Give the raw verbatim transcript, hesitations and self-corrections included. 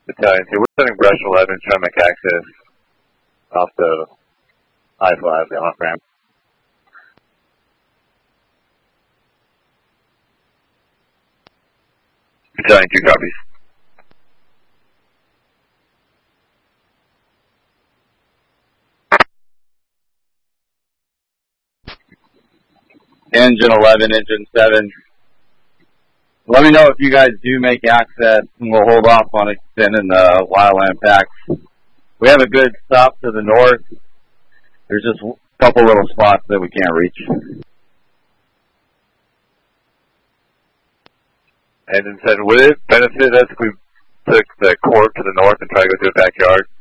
Battalion two, we're sending Brush eleven trying to make access off the I five, the off-ramp. Battalion two copies. Engine eleven, engine seven. Let me know if you guys do make access, and we'll hold off on extending the wildland packs. We have a good stop to the north. There's just a couple little spots that we can't reach. Engine seven, would it benefit us if we took the corp to the north and try to go to the backyard?